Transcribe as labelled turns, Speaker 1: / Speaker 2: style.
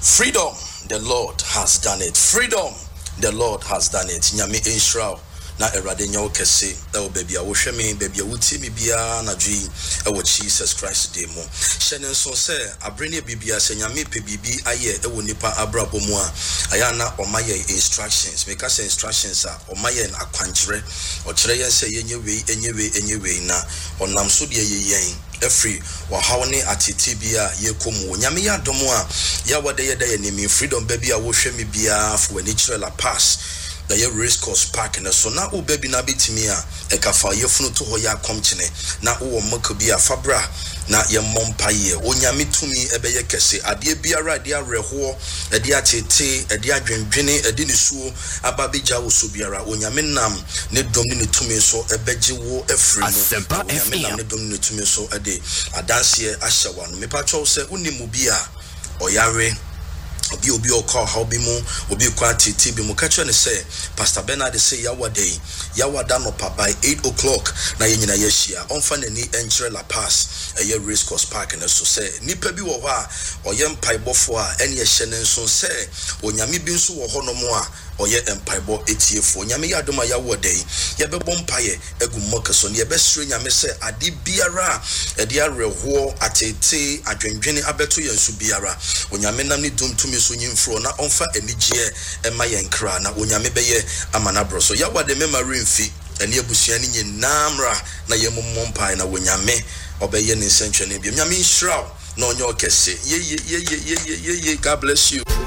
Speaker 1: Freedom, the Lord has done it. Freedom, the Lord has done it. Nyame Israel. Na erade nyawo kese ewo baby a wo hwe me baby a wuti me bia na dwi ewo Jesus Christ dey mo hyene nso se abrene bibia se nyame pe bibi aye ewo nipa abrabo mu a aya na omaye instructions make us instructions a omaye na akwankyere o kire yen se enye wei na onam so de yen every wa hawne atete bia yekomu nyame ya domo a ya wode ye da ye nimi freedom baby a wo hwe me bia fo ani kire la pass the race course park na so na baby na betimi a ekafa yefunu to ho ya komchene na wo makabi a fabra na ye mompaye onyame tumi ebeye kese ade biara de areho ade atete ade adwendwene ade nisuo ababeja wo so biara onyame nam ne dom ne tumi so ebeje wo efri no onyame nam ne dom ne tumi so ade adanse ahyawa no mepacho se unimu bia oyare obi okọ ha obi mu obi kwa titi bi mu kacho ne say Pastor Bernard say yawada no pa by 8 o'clock na ye nyina ye hia onfa nani enkyere la pass eye race course park na so say nipa bi wo ho a oye mpaibofo a ene ye hye ne nso say onyame bi nso wo ho no mo a oye empaibo etiefo onyame ya doma ya wo dai ye be bompaye egu mokeso ne ye be sure nyame say ade biara e de areho atete adwendwene abeto yensu biara onyame nam ne dumtumi so nyimfro na onfa enigye ema yenkra na onyame beye amana broso ya wade memory mfi ene abusua ne nyinamra na ye mommompai na onyame obeye ne nsentwe ne bi nyame Israel na onye okese ye God bless you.